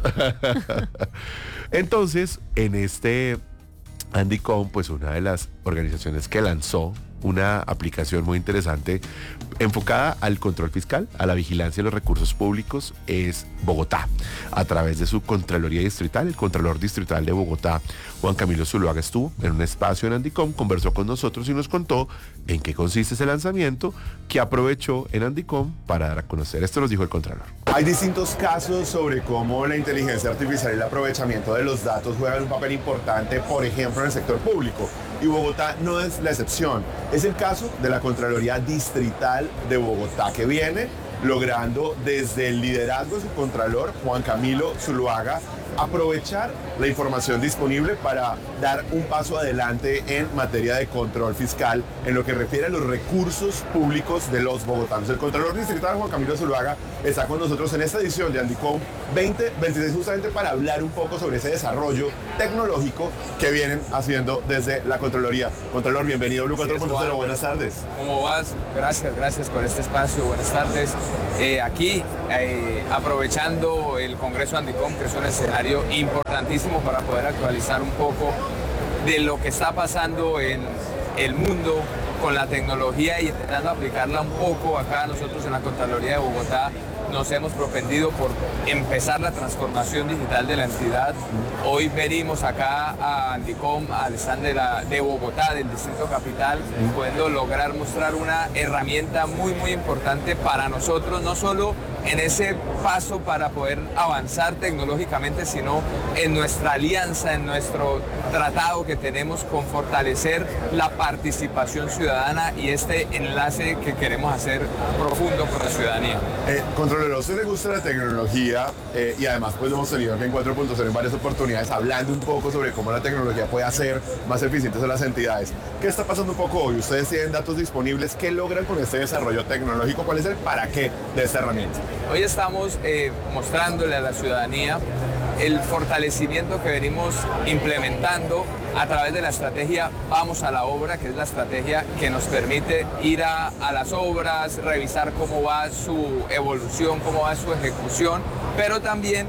Entonces, en este Andicom, pues una de las organizaciones que lanzó una aplicación muy interesante enfocada al control fiscal, a la vigilancia de los recursos públicos, es Bogotá. A través de su Contraloría Distrital, el Contralor Distrital de Bogotá, Juan Camilo Zuluaga, estuvo en un espacio en Andicom, conversó con nosotros y nos contó en qué consiste ese lanzamiento que aprovechó en Andicom para dar a conocer. Esto nos dijo el Contralor. Hay distintos casos sobre cómo la inteligencia artificial y el aprovechamiento de los datos juegan un papel importante, por ejemplo, en el sector público. Y Bogotá no es la excepción. Es el caso de la Contraloría Distrital de Bogotá, que viene logrando desde el liderazgo de su contralor, Juan Camilo Zuluaga, aprovechar la información disponible para dar un paso adelante en materia de control fiscal en lo que refiere a los recursos públicos de los bogotanos. El Contralor Distrital Juan Camilo Zuluaga está con nosotros en esta edición de Andicom 2026 justamente para hablar un poco sobre ese desarrollo tecnológico que vienen haciendo desde la Contraloría. Contralor, bienvenido a Blue 4.0, buenas tardes. ¿Cómo vas? Gracias por este espacio, buenas tardes. Aquí, aprovechando el Congreso Andicom, que es un escenario importantísimo para poder actualizar un poco de lo que está pasando en el mundo con la tecnología y intentando aplicarla un poco acá. Nosotros en la Contraloría de Bogotá nos hemos propendido por empezar la transformación digital de la entidad. Hoy venimos acá a Andicom, al stand de Bogotá, del Distrito Capital, pudiendo lograr mostrar una herramienta muy importante para nosotros, no solo en ese paso para poder avanzar tecnológicamente, sino en nuestra alianza, en nuestro tratado que tenemos con fortalecer la participación ciudadana y este enlace que queremos hacer profundo con la ciudadanía. Contralor, a usted le gusta la tecnología y además pues lo hemos tenido aquí en 4.0 en varias oportunidades hablando un poco sobre cómo la tecnología puede hacer más eficientes a las entidades. ¿Qué está pasando un poco hoy? Ustedes tienen datos disponibles. ¿Qué logran con este desarrollo tecnológico? ¿Cuál es el para qué de esta herramienta? Hoy estamos mostrándole a la ciudadanía el fortalecimiento que venimos implementando a través de la estrategia Vamos a la Obra, que es la estrategia que nos permite ir a las obras, revisar cómo va su evolución, cómo va su ejecución, pero también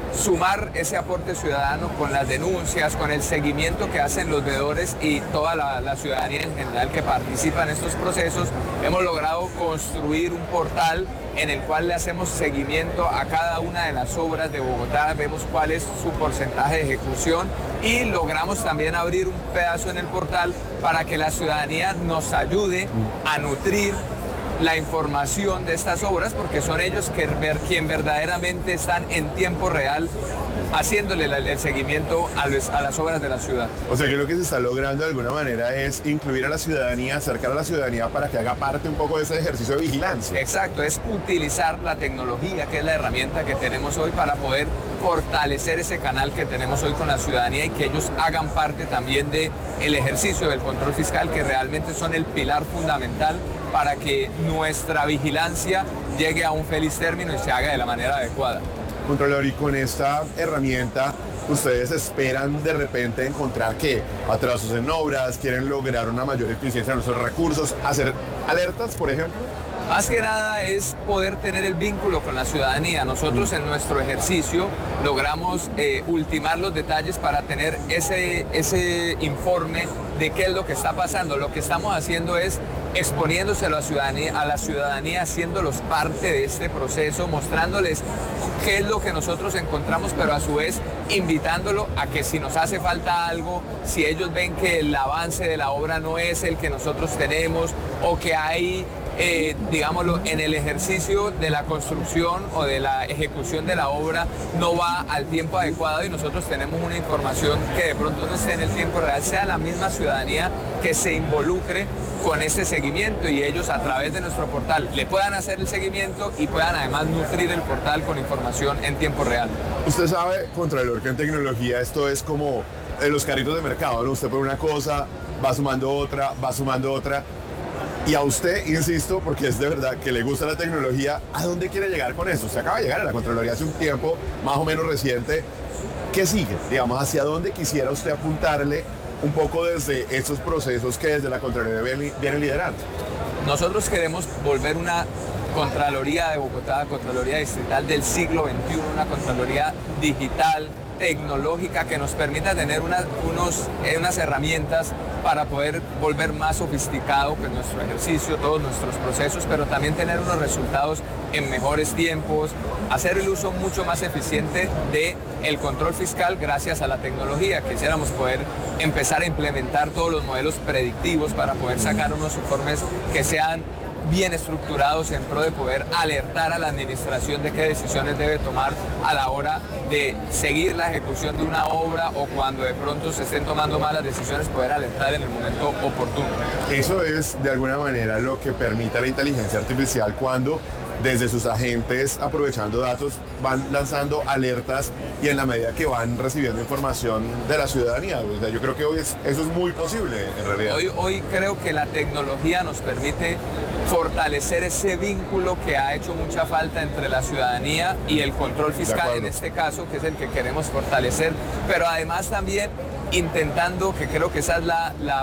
sumar ese aporte ciudadano con las denuncias, con el seguimiento que hacen los veedores y toda la ciudadanía en general que participa en estos procesos. Hemos logrado construir un portal en el cual le hacemos seguimiento a cada una de las obras de Bogotá, vemos cuál es su porcentaje de ejecución y logramos también abrir un pedazo en el portal para que la ciudadanía nos ayude a nutrir la información de estas obras, porque son ellos quien verdaderamente están en tiempo real haciéndole el seguimiento a las obras de la ciudad. O sea que lo que se está logrando de alguna manera es incluir a la ciudadanía, acercar a la ciudadanía para que haga parte un poco de ese ejercicio de vigilancia. Exacto, es utilizar la tecnología, que es la herramienta que tenemos hoy para poder fortalecer ese canal que tenemos hoy con la ciudadanía y que ellos hagan parte también del ejercicio del control fiscal, que realmente son el pilar fundamental para que nuestra vigilancia llegue a un feliz término y se haga de la manera adecuada. Contralor, y con esta herramienta, ¿ustedes esperan de repente encontrar que atrasos en obras, quieren lograr una mayor eficiencia en nuestros recursos, hacer alertas, por ejemplo? Más que nada es poder tener el vínculo con la ciudadanía. Nosotros en nuestro ejercicio logramos ultimar los detalles para tener ese informe de qué es lo que está pasando. Lo que estamos haciendo es exponiéndose a la ciudadanía, haciéndolos parte de este proceso, mostrándoles qué es lo que nosotros encontramos, pero a su vez invitándolo a que si nos hace falta algo, si ellos ven que el avance de la obra no es el que nosotros tenemos o que hay digámoslo, en el ejercicio de la construcción o de la ejecución de la obra no va al tiempo adecuado y nosotros tenemos una información que de pronto no esté en el tiempo real, sea la misma ciudadanía que se involucre con este seguimiento y ellos a través de nuestro portal le puedan hacer el seguimiento y puedan además nutrir el portal con información en tiempo real. Usted sabe, Contralor, que en tecnología esto es como los carritos de mercado, ¿no? Usted pone una cosa, va sumando otra, Y a usted, insisto, porque es de verdad que le gusta la tecnología, ¿a dónde quiere llegar con eso? Usted acaba de llegar a la Contraloría hace un tiempo más o menos reciente. ¿Qué sigue? Digamos, ¿hacia dónde quisiera usted apuntarle un poco desde estos procesos que desde la Contraloría viene liderando? Nosotros queremos volver una Contraloría de Bogotá, Contraloría Distrital del siglo XXI, una Contraloría digital, tecnológica, que nos permita tener unas herramientas para poder volver más sofisticado pues, nuestro ejercicio, todos nuestros procesos, pero también tener unos resultados en mejores tiempos, hacer el uso mucho más eficiente del control fiscal gracias a la tecnología. Quisiéramos poder empezar a implementar todos los modelos predictivos para poder sacar unos informes que sean bien estructurados en pro de poder alertar a la administración de qué decisiones debe tomar a la hora de seguir la ejecución de una obra o cuando de pronto se estén tomando malas decisiones, poder alertar en el momento oportuno. Eso es de alguna manera lo que permite la inteligencia artificial cuando desde sus agentes, aprovechando datos, van lanzando alertas y en la medida que van recibiendo información de la ciudadanía. O sea, yo creo que hoy eso es muy posible en realidad. Hoy creo que la tecnología nos permite fortalecer ese vínculo que ha hecho mucha falta entre la ciudadanía y el control fiscal en este caso, que es el que queremos fortalecer, pero además también intentando, que creo que esa es la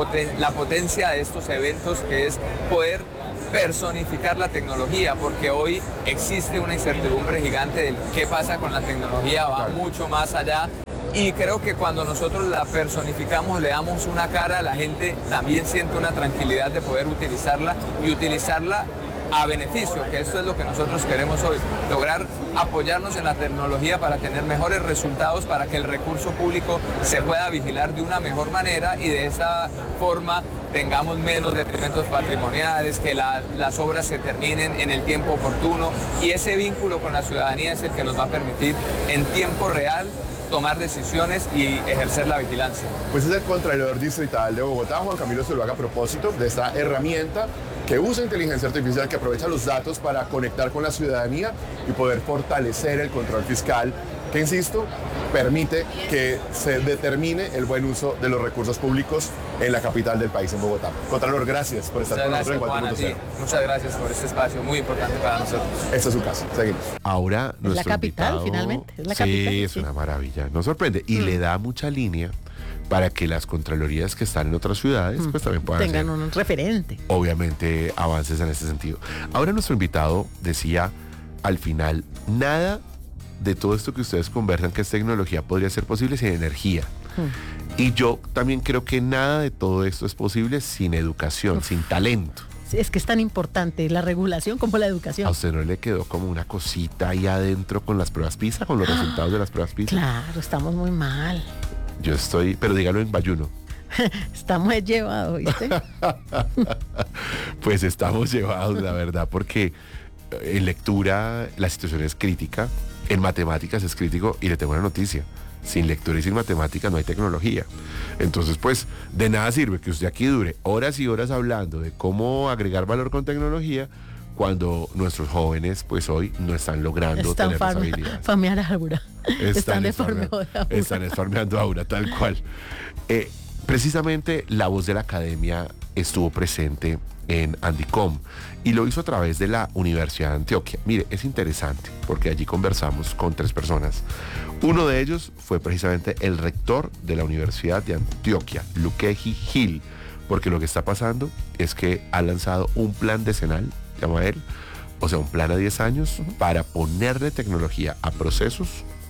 potencia de estos eventos, que es poder personificar la tecnología, porque hoy existe una incertidumbre gigante del qué pasa con la tecnología, va mucho más allá, y creo que cuando nosotros la personificamos, le damos una cara, la gente también siente una tranquilidad de poder utilizarla y utilizarla a beneficio, que esto es lo que nosotros queremos hoy, lograr apoyarnos en la tecnología para tener mejores resultados, para que el recurso público se pueda vigilar de una mejor manera y de esa forma tengamos menos detrimentos patrimoniales, que las obras se terminen en el tiempo oportuno, y ese vínculo con la ciudadanía es el que nos va a permitir en tiempo real tomar decisiones y ejercer la vigilancia. Pues es el Contralor Distrital de Bogotá, Juan Camilo Zuluaga, a propósito de esta herramienta que usa inteligencia artificial, que aprovecha los datos para conectar con la ciudadanía y poder fortalecer el control fiscal, que, insisto, permite que se determine el buen uso de los recursos públicos en la capital del país, en Bogotá. Contralor, gracias por estar con nosotros en 4.0. Muchas gracias por este espacio muy importante para nosotros. Esta es su casa. Seguimos. Ahora nuestro la capital, invitado, finalmente. Es la sí, capital. es una maravilla. Nos sorprende y le da mucha línea para que las contralorías que están en otras ciudades pues también puedan tengan hacer, un referente. obviamente, avances en ese sentido. Ahora nuestro invitado decía al final, nada de todo esto que ustedes conversan que es tecnología podría ser posible sin energía. Y yo también creo que nada de todo esto es posible sin educación, sin talento. Es que es tan importante la regulación como la educación. ¿A usted no le quedó como una cosita ahí adentro con las pruebas PISA, con los resultados de las pruebas PISA? Claro, estamos muy mal. Yo estoy, pero dígalo en bayuno. Estamos llevados, ¿viste? Pues estamos llevados, la verdad, porque en lectura la situación es crítica, en matemáticas es crítico, y le tengo una noticia: sin lectura y sin matemática no hay tecnología. Entonces, pues, de nada sirve que usted aquí dure horas y horas hablando de cómo agregar valor con tecnología cuando nuestros jóvenes, pues hoy no están logrando tener esa habilidad. Están esfarmeando aura, tal cual. Precisamente la voz de la academia estuvo presente en Andicom y lo hizo a través de la Universidad de Antioquia. Mire, es interesante porque allí conversamos con 3 personas. Uno de ellos fue precisamente el rector de la Universidad de Antioquia, Luqueji Gil, porque lo que está pasando es que ha lanzado un plan decenal, llama él, o sea, un plan a 10 años para ponerle tecnología a procesos,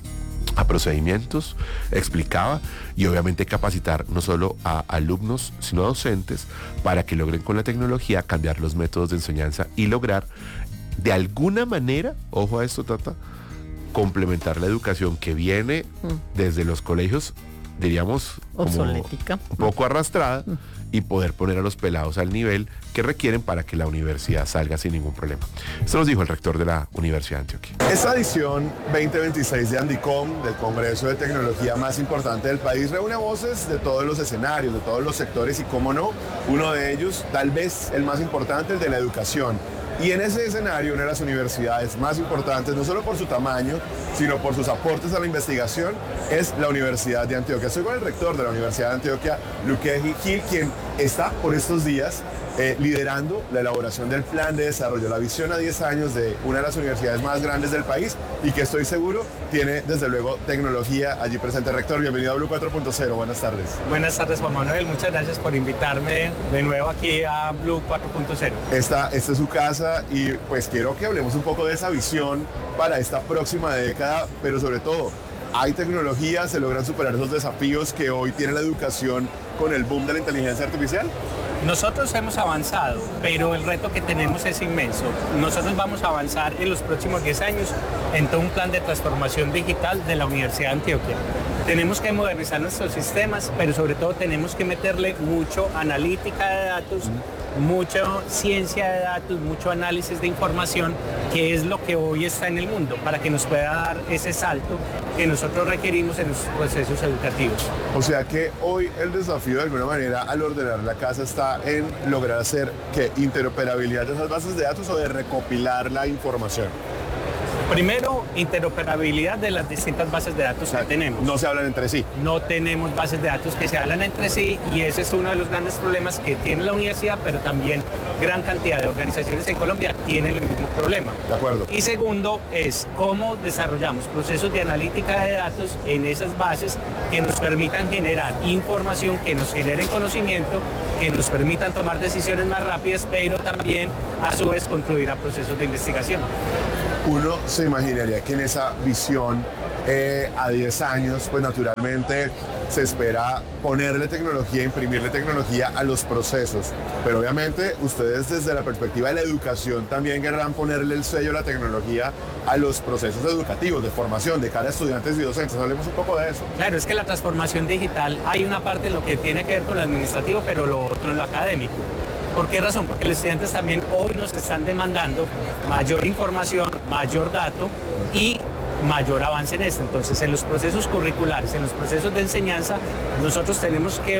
a procedimientos, explicaba, y obviamente capacitar no solo a alumnos, sino a docentes para que logren con la tecnología cambiar los métodos de enseñanza y lograr de alguna manera, ojo a esto, Tata, complementar la educación que viene desde los colegios, diríamos, obsolética, un poco arrastrada, y poder poner a los pelados al nivel que requieren para que la universidad salga sin ningún problema. Esto nos dijo el rector de la Universidad de Antioquia. Esta edición 2026 de Andicom, del Congreso de Tecnología más importante del país, reúne voces de todos los escenarios, de todos los sectores, y cómo no, uno de ellos, tal vez el más importante, el de la educación. Y en ese escenario, una de las universidades más importantes, no solo por su tamaño, sino por sus aportes a la investigación, es la Universidad de Antioquia. Estoy con el rector de la Universidad de Antioquia, Luqueji Gil, quien está por estos días liderando la elaboración del plan de desarrollo, la visión a 10 años de una de las universidades más grandes del país, y que estoy seguro tiene desde luego tecnología allí presente. Rector, bienvenido a Blue 4.0, buenas tardes. Buenas tardes, Juan Manuel, muchas gracias por invitarme de nuevo aquí a Blue 4.0. Esta es su casa, y pues quiero que hablemos un poco de esa visión para esta próxima década, pero sobre todo, ¿hay tecnología? ¿Se logran superar esos desafíos que hoy tiene la educación con el boom de la inteligencia artificial? Nosotros hemos avanzado, pero el reto que tenemos es inmenso. Nosotros vamos a avanzar en los próximos 10 años en todo un plan de transformación digital de la Universidad de Antioquia. Tenemos que modernizar nuestros sistemas, pero sobre todo tenemos que meterle mucho analítica de datos, mucha ciencia de datos, mucho análisis de información, que es lo que hoy está en el mundo, para que nos pueda dar ese salto que nosotros requerimos en los procesos educativos. O sea que hoy el desafío de alguna manera al ordenar la casa está en lograr hacer que interoperabilidad de esas bases de datos o de recopilar la información. Primero, interoperabilidad de las distintas bases de datos que tenemos. No se hablan entre sí. No tenemos bases de datos que se hablan entre sí y ese es uno de los grandes problemas que tiene la universidad, pero también gran cantidad de organizaciones en Colombia tienen el mismo problema. De acuerdo. Y segundo es cómo desarrollamos procesos de analítica de datos en esas bases que nos permitan generar información, que nos generen conocimiento, que nos permitan tomar decisiones más rápidas, pero también a su vez contribuir a procesos de investigación. Uno se imaginaría que en esa visión a 10 años, pues naturalmente se espera ponerle tecnología, imprimirle tecnología a los procesos. Pero obviamente ustedes desde la perspectiva de la educación también querrán ponerle el sello de la tecnología a los procesos educativos, de formación, de cara a estudiantes y docentes. Hablemos un poco de eso. Claro, es que la transformación digital, hay una parte en lo que tiene que ver con lo administrativo, pero lo otro en lo académico. ¿Por qué razón? Porque los estudiantes también hoy nos están demandando mayor información, mayor dato y mayor avance en esto. Entonces, en los procesos curriculares, en los procesos de enseñanza, nosotros tenemos que